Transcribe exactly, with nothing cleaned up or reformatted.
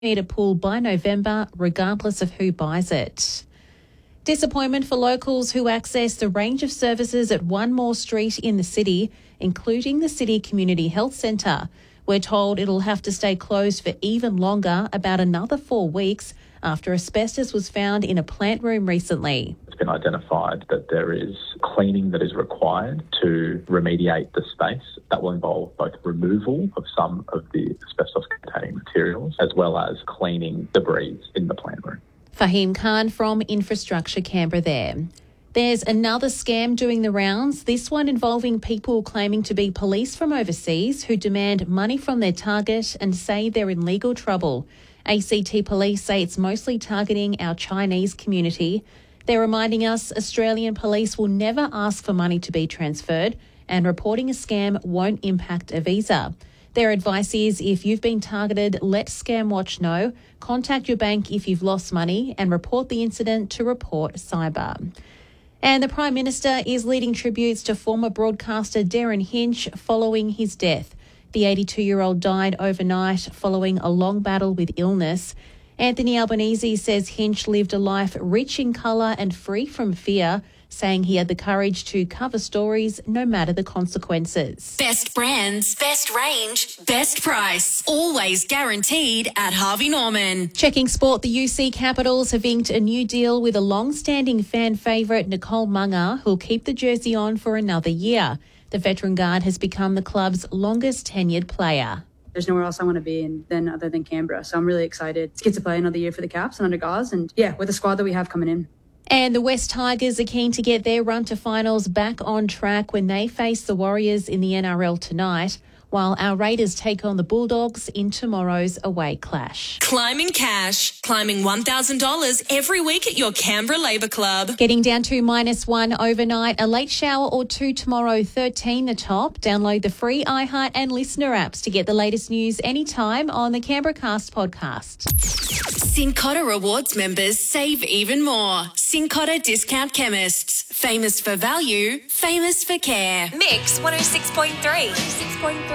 metre pool by November, regardless of who buys it. Disappointment for locals who access the range of services at One More Street in the city, including the City Community Health Centre. We're told it'll have to stay closed for even longer, about another four weeks, after asbestos was found in a plant room recently. It's been identified that there is cleaning that is required to remediate the space. That will involve both removal of some of the asbestos-containing materials as well as cleaning debris in the plant room. Fahim Khan from Infrastructure Canberra there. There's another scam doing the rounds, this one involving people claiming to be police from overseas who demand money from their target and say they're in legal trouble. A C T police say it's mostly targeting our Chinese community. They're reminding us Australian police will never ask for money to be transferred, and reporting a scam won't impact a visa. Their advice is if you've been targeted, let ScamWatch know, contact your bank if you've lost money and report the incident to Report Cyber. And the Prime Minister is leading tributes to former broadcaster Darren Hinch following his death. The eighty-two-year-old died overnight following a long battle with illness. Anthony Albanese says Hinch lived a life rich in colour and free from fear, saying he had the courage to cover stories no matter the consequences. Best brands, best range, best price. Always guaranteed at Harvey Norman. Checking sport, the U C Capitals have inked a new deal with a long-standing fan favourite Nicole Munger, who'll keep the jersey on for another year. The veteran guard has become the club's longest tenured player. There's nowhere else I want to be in than other than Canberra. So I'm really excited to get to play another year for the Caps and under Gars. And yeah, with the squad that we have coming in. And the West Tigers are keen to get their run to finals back on track when they face the Warriors in the N R L tonight, while our Raiders take on the Bulldogs in tomorrow's away clash. Climbing cash. Climbing one thousand dollars every week at your Canberra Labour Club. Getting down to minus one overnight. A late shower or two tomorrow, thirteen the top. Download the free iHeart and Listener apps to get the latest news anytime on the Canberra Cast podcast. Cincotta Rewards members save even more. Cincotta Discount Chemists. Famous for value, famous for care. Mix one oh six point three.